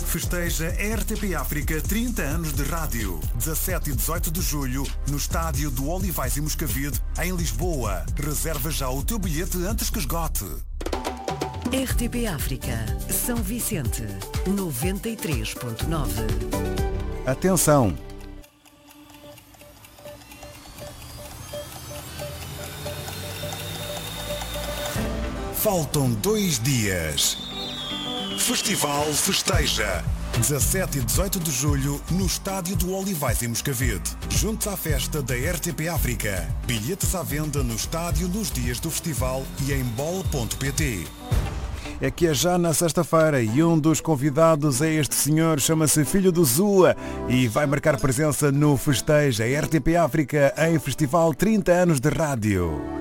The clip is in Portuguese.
Festeja a RTP África 30 anos de rádio. 17 e 18 de julho, no estádio do Olivais e Moscavide, em Lisboa. Reserva já o teu bilhete antes que esgote. RTP África, São Vicente, 93.9. Atenção! Faltam 2 dias. Festival Festeja. 17 e 18 de julho, no estádio do Olivais em Moscavide. Juntos à festa da RTP África. Bilhetes à venda no estádio nos dias do festival e em bol.pt. É que é já na sexta-feira e um dos convidados é este senhor, chama-se Filho do Zua e vai marcar presença no Festeja RTP África em Festival 30 anos de rádio.